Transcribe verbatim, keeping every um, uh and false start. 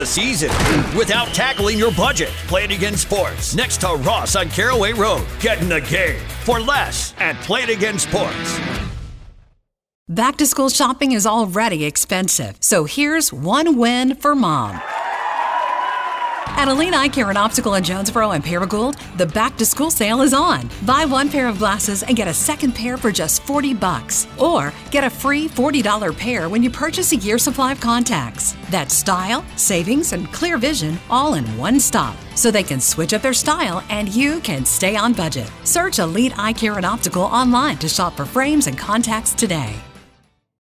the season without tackling your budget. Play It Again Sports next to Ross on Caraway Road. Get in the game for less at Play It Again Sports. Back to school shopping is already expensive, so here's one win for mom. At Elite Eye Care and Optical in Jonesboro and Paragould, the back-to-school sale is on. Buy one pair of glasses and get a second pair for just forty bucks. Or get a free forty dollars pair when you purchase a year supply of contacts. That's style, savings, and clear vision all in one stop. So they can switch up their style and you can stay on budget. Search Elite Eye Care and Optical online to shop for frames and contacts today.